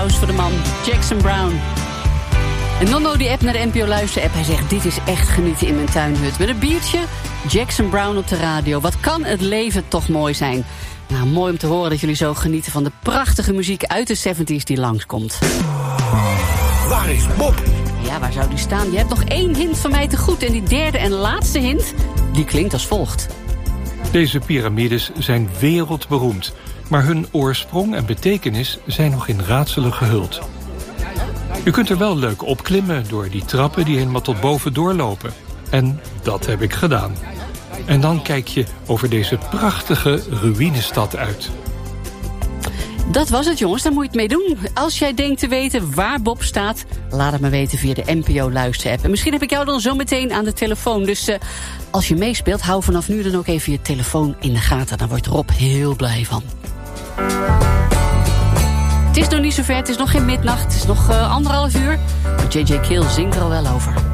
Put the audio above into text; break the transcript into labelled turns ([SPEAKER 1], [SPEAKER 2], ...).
[SPEAKER 1] applaus voor de man, Jackson Browne. En Nonno die app naar de NPO Luister-app. Hij zegt, dit is echt genieten in mijn tuinhut. Met een biertje, Jackson Browne op de radio. Wat kan het leven toch mooi zijn. Nou, mooi om te horen dat jullie zo genieten van de prachtige muziek uit de 70s die langskomt.
[SPEAKER 2] Waar is Bob?
[SPEAKER 1] Ja, waar zou die staan? Je hebt nog 1 hint van mij te goed. En die derde en laatste hint, die klinkt als volgt.
[SPEAKER 3] Deze piramides zijn wereldberoemd, maar hun oorsprong en betekenis zijn nog in raadselen gehuld. U kunt er wel leuk opklimmen door die trappen die helemaal tot boven doorlopen. En dat heb ik gedaan. En dan kijk je over deze prachtige ruïnestad uit.
[SPEAKER 1] Dat was het, jongens. Daar moet je het mee doen. Als jij denkt te weten waar Bob staat, laat het me weten via de NPO Luister-app. En misschien heb ik jou dan zo meteen aan de telefoon. Dus als je meespeelt, hou vanaf nu dan ook even je telefoon in de gaten. Daar wordt Rob heel blij van. Het is nog niet zover, het is nog geen midnacht, het is nog 1,5 uur. Maar J.J. Kill zingt er al wel over.